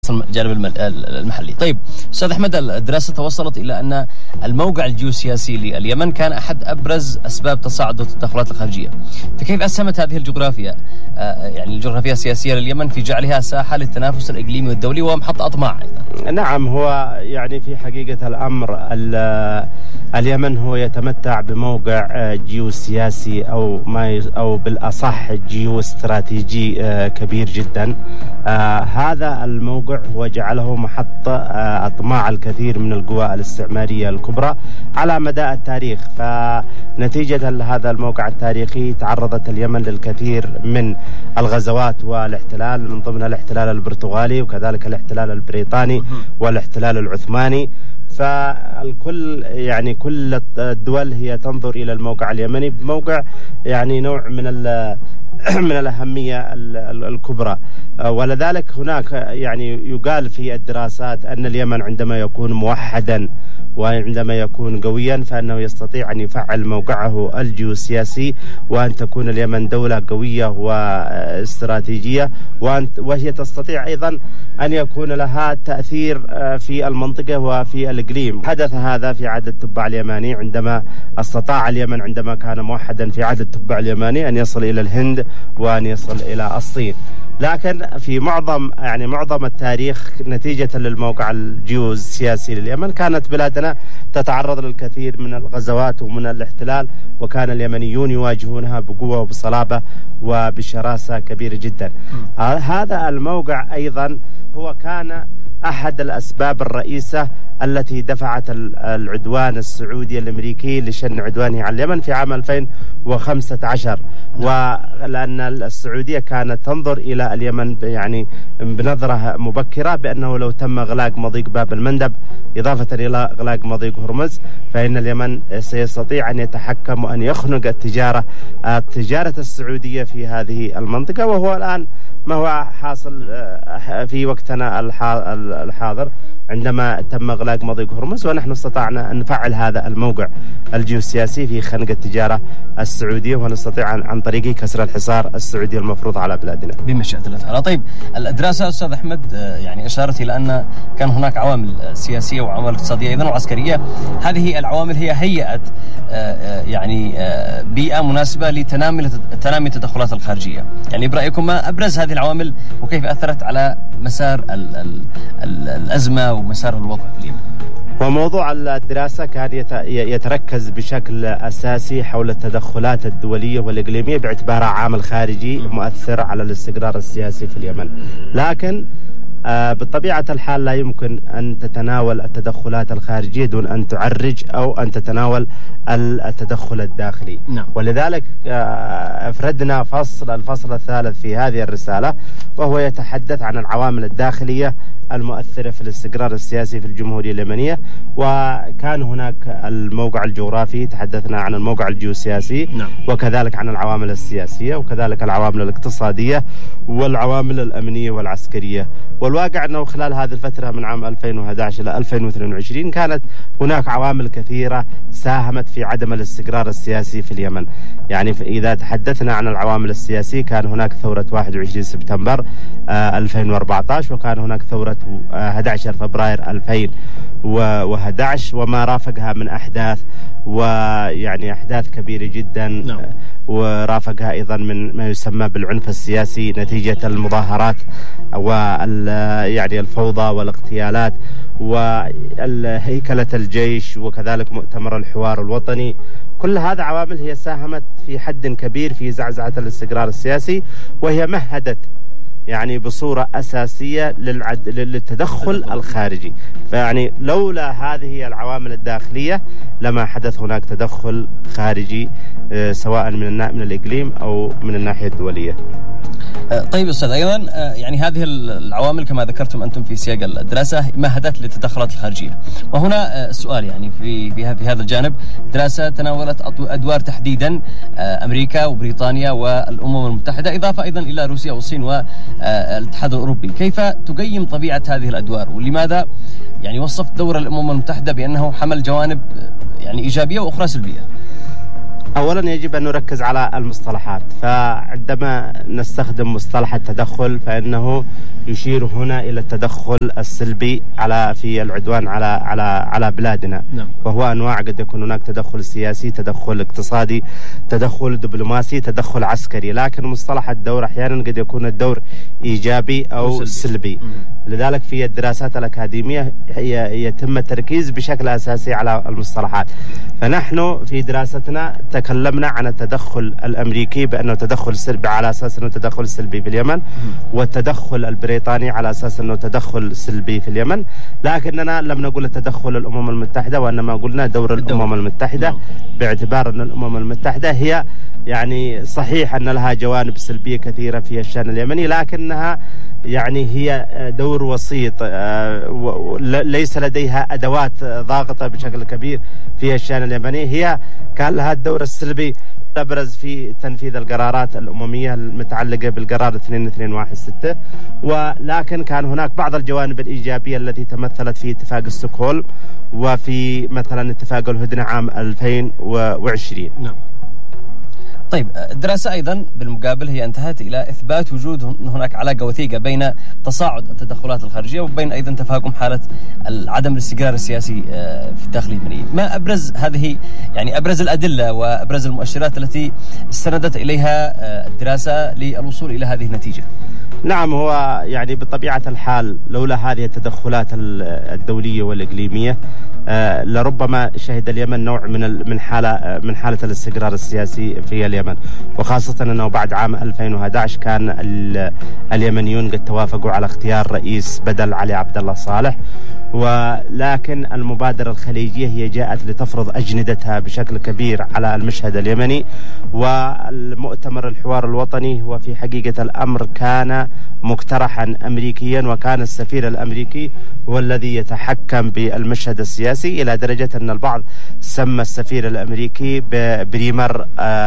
الجانب المحلي. طيب أستاذ أحمد، الدراسة توصلت إلى أن الموقع الجيوسياسي لليمن كان أحد أبرز أسباب تصاعد التدخلات الخارجية، فكيف أسهمت هذه الجغرافيا يعني الجغرافيا السياسية لليمن في جعلها ساحة للتنافس الإقليمي والدولي ومحط أطماع أيضا؟ نعم، هو يعني في حقيقة الأمر اليمن هو يتمتع بموقع جيوسياسي أو بالأصح جيوستراتيجي كبير جدا. هذا الموقع هو جعله محط أطماع الكثير من القوى الاستعمارية الكبرى على مدى التاريخ. فنتيجة لهذا الموقع التاريخي تعرضت اليمن للكثير من الغزوات والاحتلال، من ضمنها الاحتلال البرتغالي وكذلك الاحتلال البريطاني والاحتلال العثماني. فالكل يعني كل الدول هي تنظر إلى الموقع اليمني بموقع يعني نوع من الأهمية الكبرى، ولذلك هناك يعني يقال في الدراسات أن اليمن عندما يكون موحدا وعندما يكون قويا فإنه يستطيع أن يفعل موقعه الجيوسياسي، وأن تكون اليمن دولة قوية واستراتيجية، وهي تستطيع أيضا أن يكون لها تأثير في المنطقة وفي الإقليم. حدث هذا في عهد التبع اليماني، عندما استطاع اليمن عندما كان موحدا في عهد التبع اليماني أن يصل إلى الهند وأن يصل إلى الصين. لكن في معظم التاريخ نتيجة للموقع الجيوسياسي لليمن كانت بلادنا تتعرض للكثير من الغزوات ومن الاحتلال، وكان اليمنيون يواجهونها بقوة وبصلابة وبشراسة كبيرة جدا. هذا الموقع أيضا هو كان أحد الأسباب الرئيسة التي دفعت العدوان السعودي الأمريكي لشن عدوانه على اليمن في عام 2015، ولأن السعودية كانت تنظر إلى اليمن يعني بنظرة مبكرة بأنه لو تم إغلاق مضيق باب المندب إضافة إلى إغلاق مضيق هرمز فإن اليمن سيستطيع أن يتحكم وأن يخنق التجارة السعودية في هذه المنطقة، وهو الآن ما هو حاصل في وقتنا الحاضر عندما تم إغلاق مضيق هرمز، ونحن استطعنا أن نفعل هذا الموقع الجيوسياسي في خنق التجارة السعودية، ونستطيع عن طريقه كسر الحصار السعودي المفروض على بلادنا بمشيئة الله تعالى. طيب الدراسة أستاذ أحمد يعني أشارت إلى أن كان هناك عوامل سياسية وعوامل اقتصادية أيضا وعسكرية، هذه العوامل هي هيئت يعني بيئة مناسبة لتنامي التدخلات الخارجية. يعني برأيكم ما أبرز هذه العوامل وكيف أثرت على مسار الأزمة ومسار الوضع في اليمن؟ وموضوع الدراسة كان يتركز بشكل أساسي حول التدخلات الدولية والإقليمية باعتبارها عامل خارجي مؤثر على الاستقرار السياسي في اليمن، لكن بطبيعة الحال لا يمكن أن تتناول التدخلات الخارجية دون أن تعرج أو أن تتناول التدخل الداخلي. ولذلك أفردنا الفصل الثالث في هذه الرسالة، وهو يتحدث عن العوامل الداخلية المؤثرة في الاستقرار السياسي في الجمهورية اليمنية. وكان هناك الموقع الجغرافي، تحدثنا عن الموقع الجيوسياسي وكذلك عن العوامل السياسية وكذلك العوامل الاقتصادية والعوامل الأمنية والعسكرية. والواقع أنه خلال هذه الفترة من عام 2011 إلى 2022 كانت هناك عوامل كثيرة ساهمت في عدم الاستقرار السياسي في اليمن. يعني إذا تحدثنا عن العوامل السياسية، كان هناك ثورة 21 سبتمبر 2014، وكان هناك ثورة 11 فبراير 2011 وما رافقها من أحداث، ويعني أحداث كبيرة جدا. ورافقها أيضا من ما يسمى بالعنف السياسي نتيجة المظاهرات ويعني الفوضى والاغتيالات وهيكلة الجيش وكذلك مؤتمر الحوار الوطني. كل هذا عوامل هي ساهمت في حد كبير في زعزعة الاستقرار السياسي، وهي مهدت يعني بصورة أساسية للتدخل الخارجي. فيعني لولا هذه العوامل الداخلية لما حدث هناك تدخل خارجي سواء من الإقليم أو من الناحية الدولية. طيب أستاذ، أيضا يعني هذه العوامل كما ذكرتم أنتم في سياق الدراسة مهدت للتدخلات الخارجية، وهنا السؤال يعني في هذا الجانب دراسة تناولت أدوار تحديدا أمريكا وبريطانيا والأمم المتحدة، إضافة أيضا إلى روسيا والصين والاتحاد الأوروبي. كيف تقيم طبيعة هذه الأدوار، ولماذا يعني وصفت دور الأمم المتحدة بأنه حمل جوانب يعني إيجابية وأخرى سلبية؟ أولا يجب أن نركز على المصطلحات. فعندما نستخدم مصطلح التدخل فإنه يشير هنا إلى التدخل السلبي في العدوان على بلادنا. نعم. وهو أنواع، قد يكون هناك تدخل سياسي، تدخل اقتصادي، تدخل دبلوماسي، تدخل عسكري. لكن مصطلح الدور أحيانا قد يكون الدور إيجابي أو سلبي. لذلك في الدراسات الأكاديمية يتم التركيز بشكل أساسي على المصطلحات. فنحن في دراستنا تكلمنا عن التدخل الأمريكي بأنه تدخل سلبي على أساس أنه تدخل سلبي في اليمن، والتدخل البريطاني على أساس أنه تدخل سلبي في اليمن. لكننا لم نقول التدخل الأمم المتحدة، وإنما قلنا دور الأمم المتحدة، باعتبار أن الأمم المتحدة هي يعني صحيح أن لها جوانب سلبية كثيرة في الشأن اليمني، لكنها يعني هي دور وسيط، ليس لديها أدوات ضاغطة بشكل كبير في الشأن اليمني. هي كان لها الدور السلبي أبرز في تنفيذ القرارات الأممية المتعلقة بالقرار 2216، ولكن كان هناك بعض الجوانب الإيجابية التي تمثلت في اتفاق ستوكهولم وفي مثلا اتفاق الهدنة عام 2020. نعم. طيب، الدراسة أيضا بالمقابل هي انتهت إلى إثبات وجود هناك علاقة وثيقة بين تصاعد التدخلات الخارجية وبين أيضا تفاقم حالة عدم الاستقرار السياسي في الداخل اليمني. ما أبرز هذه يعني أبرز الأدلة وأبرز المؤشرات التي استندت إليها الدراسة للوصول إلى هذه النتيجة؟ نعم، هو يعني بطبيعة الحال لولا هذه التدخلات الدولية والإقليمية لربما شهد اليمن نوع من حالة الاستقرار السياسي في اليمن، وخاصة أنه بعد عام 2011 كان اليمنيون قد توافقوا على اختيار رئيس بدل علي عبد الله صالح. ولكن المبادرة الخليجية هي جاءت لتفرض أجندتها بشكل كبير على المشهد اليمني، والمؤتمر الحوار الوطني هو في حقيقة الأمر كان مقترحا أمريكيا، وكان السفير الأمريكي هو الذي يتحكم بالمشهد السياسي، إلى درجة أن البعض سمى السفير الأمريكي بريمر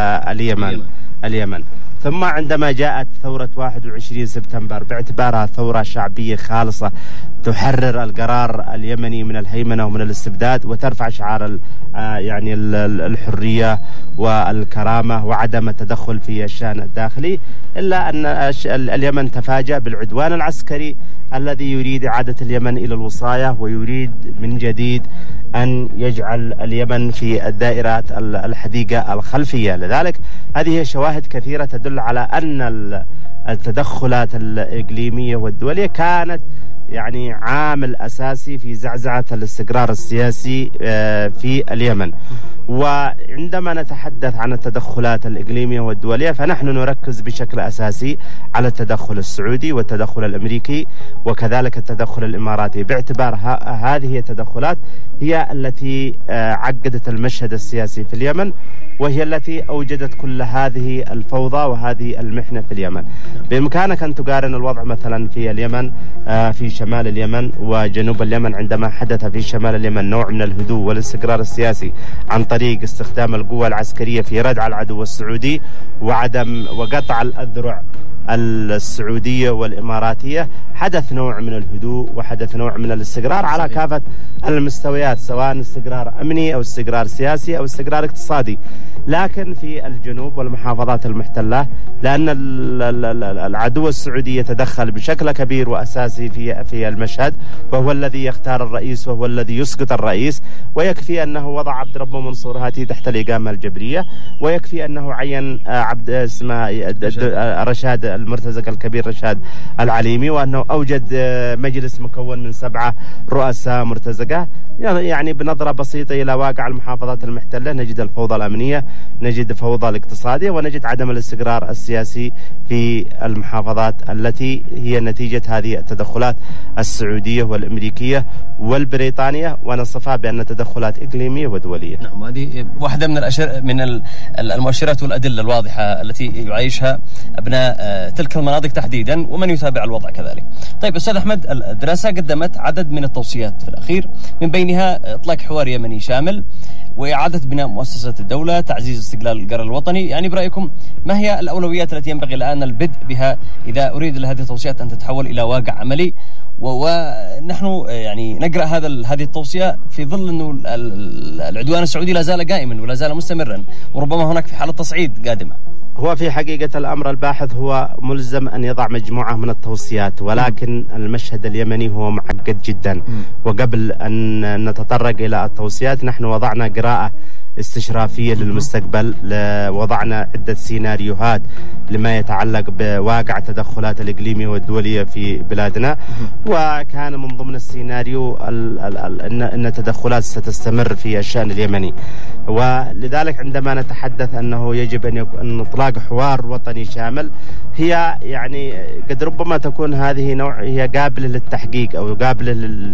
اليمن. ثم عندما جاءت ثورة 21 سبتمبر باعتبارها ثورة شعبية خالصة تحرر القرار اليمني من الهيمنة ومن الاستبداد، وترفع شعار يعني الحرية والكرامة وعدم التدخل في الشأن الداخلي، إلا أن اليمن تفاجأ بالعدوان العسكري الذي يريد إعادة اليمن إلى الوصاية، ويريد من جديد أن يجعل اليمن في الدائرات الحديقة الخلفية. لذلك هذه شواهد كثيرة تدل على أن التدخلات الإقليمية والدولية كانت يعني عامل أساسي في زعزعة الاستقرار السياسي في اليمن. وعندما نتحدث عن التدخلات الإقليمية والدولية فنحن نركز بشكل أساسي على التدخل السعودي والتدخل الأمريكي وكذلك التدخل الإماراتي، باعتبار هذه التدخلات هي التي عقدت المشهد السياسي في اليمن، وهي التي أوجدت كل هذه الفوضى وهذه المحنة في اليمن. بإمكانك أن تقارن الوضع مثلا في اليمن، في شمال اليمن وجنوب اليمن، عندما حدث في شمال اليمن نوع من الهدوء والاستقرار السياسي عن طريق استخدام القوة العسكرية في ردع العدو السعودي وعدم وقطع الأذرع السعودية والإماراتية، حدث نوع من الهدوء وحدث نوع من الاستقرار على كافة المستويات، سواء استقرار أمني أو استقرار سياسي أو استقرار اقتصادي. لكن في الجنوب والمحافظات المحتلة، لأن العدو السعودي يتدخل بشكل كبير وأساسي في المشهد، وهو الذي يختار الرئيس وهو الذي يسقط الرئيس، ويكفي أنه وضع عبد ربه منصور هاتي تحت الإقامة الجبرية، ويكفي أنه عين رشاد المرتزق الكبير رشاد العليمي، وأنه أوجد مجلس مكون من 7 رؤساء مرتزقة. يعني بنظرة بسيطة إلى واقع المحافظات المحتلة نجد الفوضى الأمنية، نجد فوضى الاقتصادية، ونجد عدم الاستقرار السياسي في المحافظات التي هي نتيجة هذه التدخلات السعودية والأمريكية والبريطانية، ونصفها بأن تدخلات إقليمية ودولية. نعم، هذه واحدة من المؤشرات والأدلة الواضحة التي يعيشها أبناء تلك المناطق تحديدا ومن يتابع الوضع كذلك. طيب أستاذ أحمد، الدراسة قدمت عدد من التوصيات في الأخير، من بينها إطلاق حوار يمني شامل وإعادة بناء مؤسسة الدولة، تعزيز استقلال القرار الوطني. يعني برأيكم ما هي الأولويات التي ينبغي الآن البدء بها إذا أريد لهذه التوصيات أن تتحول إلى واقع عملي؟ نحن يعني نقرأ هذه التوصية في ظل أنه العدوان السعودي لا زال قائما ولا زال مستمرا، وربما هناك في حالة تصعيد قادمة. هو في حقيقة الأمر الباحث هو ملزم أن يضع مجموعة من التوصيات، ولكن المشهد اليمني هو معقد جدا. وقبل أن نتطرق إلى التوصيات نحن وضعنا قراءة استشرافية للمستقبل، وضعنا عدة سيناريوهات لما يتعلق بواقع التدخلات الإقليمية والدولية في بلادنا، وكان من ضمن السيناريو أن التدخلات ستستمر في الشأن اليمني. ولذلك عندما نتحدث أنه يجب أن نطلق حوار وطني شامل، هي يعني قد ربما تكون هذه هي قابلة للتحقيق أو قابلة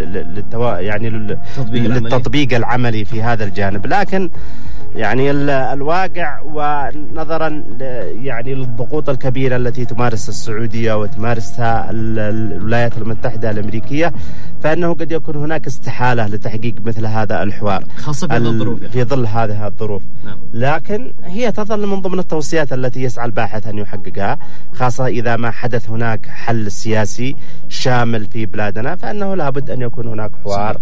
للتطبيق العملي في هذا الجانب، لكن يعني الواقع ونظرا يعني للضغوط الكبيرة التي تمارس السعودية وتمارسها الولايات المتحدة الأمريكية، فإنه قد يكون هناك استحالة لتحقيق مثل هذا الحوار خاصة في ظل هذه الظروف. نعم. لكن هي تظل من ضمن التوصيات التي يسعى الباحث أن يحققها، خاصة إذا ما حدث هناك حل سياسي شامل في بلادنا، فإنه لابد أن يكون هناك حوار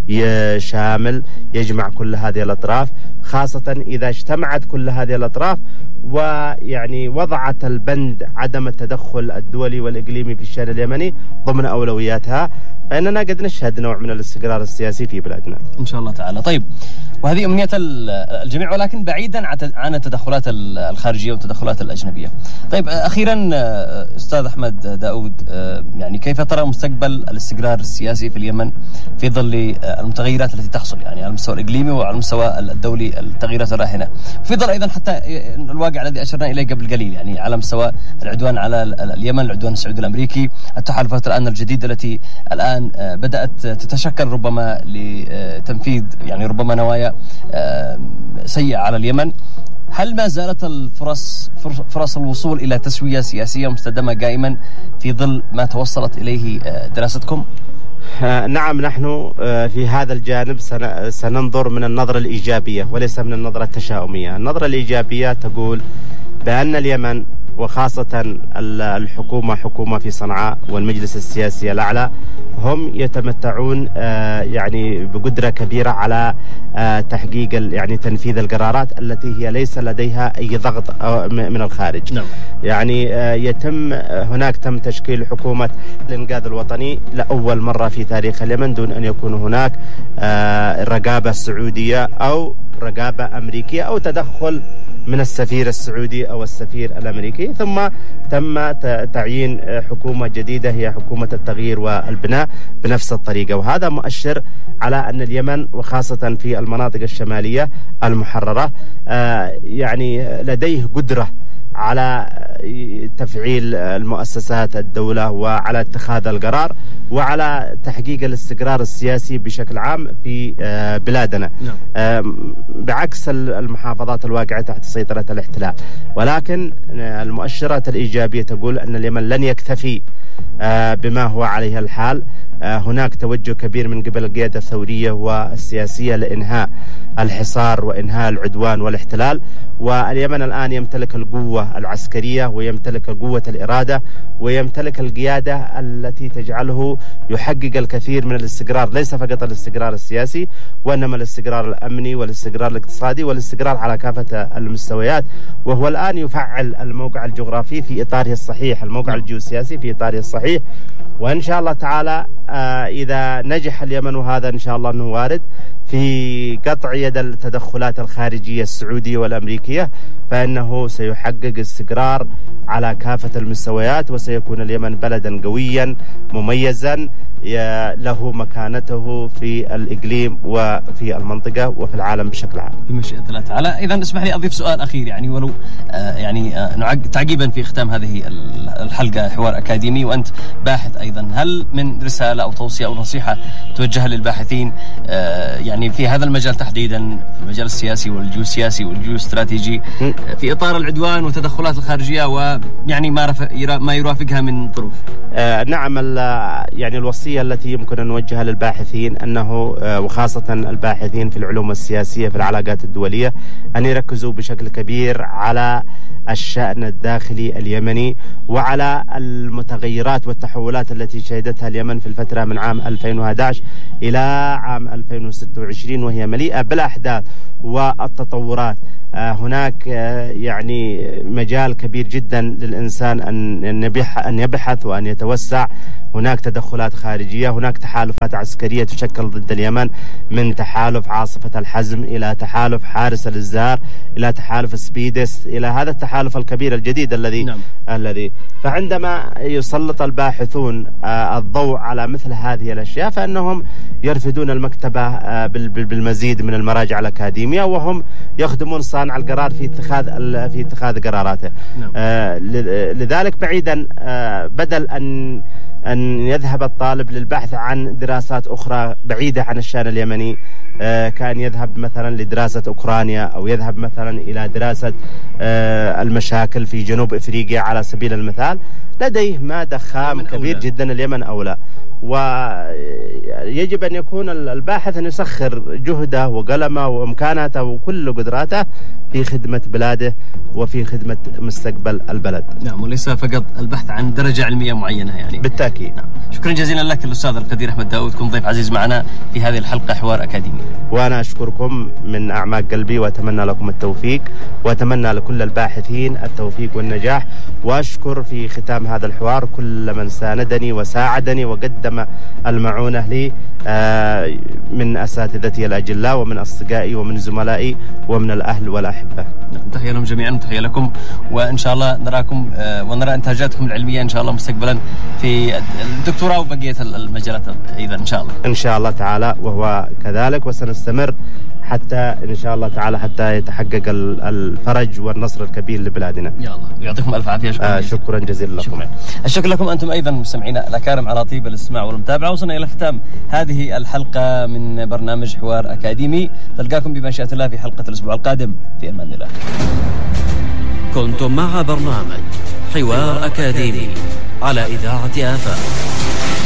شامل يجمع كل هذه الأطراف، خاصة إذا اجتمعت كل هذه الأطراف ويعني وضعت البند عدم التدخل الدولي والإقليمي في الشأن اليمني ضمن أولوياتها، فإننا قد نشهد نوع من الاستقرار السياسي في بلادنا إن شاء الله تعالى. طيب، وهذه أمنية الجميع، ولكن بعيدا عن التدخلات الخارجية والتدخلات الأجنبية. طيب، أخيرا أستاذ أحمد داود، يعني كيف ترى مستقبل الاستقرار السياسي في اليمن في ظل المتغيرات التي تحصل يعني على المستوى الإقليمي وعلى المستوى الدولي، التغييرات الراهنة، في ظل أيضا حتى الواقع الذي أشرنا إليه قبل قليل، يعني على مستوى العدوان على اليمن، العدوان السعودي الأمريكي، التحالفات الآن الجديدة التي الآن بدأت تتشكل ربما لتنفيذ يعني ربما نوايا سيئة على اليمن. هل ما زالت فرص الوصول إلى تسوية سياسية مستدامة قائما في ظل ما توصلت إليه دراستكم؟ نعم، نحن في هذا الجانب سننظر من النظرة الإيجابية وليس من النظرة التشاؤمية. النظرة الإيجابية تقول بأن اليمن وخاصة حكومة في صنعاء والمجلس السياسي الأعلى هم يتمتعون يعني بقدرة كبيرة على تحقيق يعني تنفيذ القرارات التي هي ليس لديها أي ضغط من الخارج. نعم. يعني تم تشكيل حكومة الإنقاذ الوطني لأول مرة في تاريخ اليمن دون أن يكون هناك رقابة سعودية أو رقابة أمريكية أو تدخل من السفير السعودي أو السفير الأمريكي. ثم تم تعيين حكومة جديدة هي حكومة التغيير والبناء بنفس الطريقة، وهذا مؤشر على أن اليمن وخاصة في المناطق الشمالية المحررة يعني لديه قدرة على تفعيل المؤسسات الدولة وعلى اتخاذ القرار وعلى تحقيق الاستقرار السياسي بشكل عام في بلادنا. بعكس المحافظات الواقعة تحت سيطرة الاحتلال. ولكن المؤشرات الإيجابية تقول أن اليمن لن يكتفي بما هو عليه الحال. هناك توجه كبير من قبل القيادة الثورية والسياسية لإنهاء الحصار وإنهاء العدوان والاحتلال، واليمن الآن يمتلك القوة العسكرية ويمتلك قوة الإرادة ويمتلك القيادة التي تجعله يحقق الكثير من الاستقرار، ليس فقط الاستقرار السياسي وإنما الاستقرار الأمني والاستقرار الاقتصادي والاستقرار على كافة المستويات. وهو الآن يفعل الموقع الجغرافي في إطاره الصحيح، الموقع الجيوسياسي في إطاره الصحيح، وإن شاء الله تعالى إذا نجح اليمن، وهذا إن شاء الله أنه وارد، في قطع يد التدخلات الخارجية السعودية والأمريكية، فإنه سيحقق استقرار على كافة المستويات، وسيكون اليمن بلدا قويا مميزا له مكانته في الإقليم وفي المنطقة وفي العالم بشكل عام بمشيئة الله تعالى. إذا اسمح لي أضيف سؤال أخير يعني ولو تعقيبا في ختام هذه الحلقة، حوار أكاديمي وأنت باحث أيضا، هل من رسالة أو توصية أو نصيحة توجهها للباحثين يعني في هذا المجال تحديدا، في المجال السياسي والجيوسياسي والجيوستراتيجي، في إطار العدوان والتدخلات الخارجية ويعني ما يرافقها من ظروف؟ نعم، يعني الوصية التوصية التي يمكن أن نوجهها للباحثين أنه وخاصة الباحثين في العلوم السياسية في العلاقات الدولية أن يركزوا بشكل كبير على الشأن الداخلي اليمني وعلى المتغيرات والتحولات التي شهدتها اليمن في الفترة من عام 2011 إلى عام 2026، وهي مليئة بالأحداث والتطورات. هناك يعني مجال كبير جدا للإنسان أن يبحث وأن يتوسع. هناك تدخلات خارجية، هناك تحالفات عسكرية تشكل ضد اليمن، من تحالف عاصفة الحزم إلى تحالف حارس الإزار إلى تحالف سبيدس إلى هذا التحالف الكبير الجديد الذي فعندما يسلط الباحثون الضوء على مثل هذه الأشياء فإنهم يرفدون المكتبة بالمزيد من المراجع الأكاديمية، وهم يخدمون صانع القرار في اتخاذ قراراته. لذلك بعيدا بدل أن يذهب الطالب للبحث عن دراسات أخرى بعيدة عن الشأن اليمني، كان يذهب مثلا لدراسة أوكرانيا أو يذهب مثلا إلى دراسة المشاكل في جنوب إفريقيا على سبيل المثال، لديه مادة خام كبير جدا اليمن أولى. ويجب أن يكون الباحث أن يسخر جهده وقلمه وإمكاناته وكل قدراته في خدمة بلاده وفي خدمة مستقبل البلد. نعم، وليس فقط البحث عن درجة علمية معينة يعني. بالتأكيد. نعم. شكرا جزيلا لك الأستاذ القدير أحمد داود، كن ضيف عزيز معنا في هذه الحلقة حوار أكاديمي. وأنا أشكركم من أعماق قلبي وأتمنى لكم التوفيق، وأتمنى لكل الباحثين التوفيق والنجاح. وأشكر في ختام هذا الحوار كل من ساندني وساعدني وقدم المعونة لي من أساتذتي الأجلاء ومن أصدقائي ومن زملائي ومن الأهل والأحبة. تحية لهم جميعا وتحية لكم، وإن شاء الله نراكم ونرى إنتاجاتكم العلمية إن شاء الله مستقبلا في الدكتوراه وبقية المجالات أيضا إن شاء الله. إن شاء الله تعالى، وهو كذلك، وسنستمر حتى إن شاء الله تعالى حتى يتحقق الفرج والنصر الكبير لبلادنا. يا الله، يعطيكم ألف عافية. شكرا جزيلا لكم. الشكر لكم أنتم أيضا مستمعينا الأكارم على طيب الاستماع والمتابعة. وصلنا إلى ختام هذه الحلقة من برنامج حوار أكاديمي. تلقاكم بمشيئة الله في حلقة الأسبوع القادم، في أمان الله. كنتم مع برنامج حوار أكاديمي على إذاعة آفاق.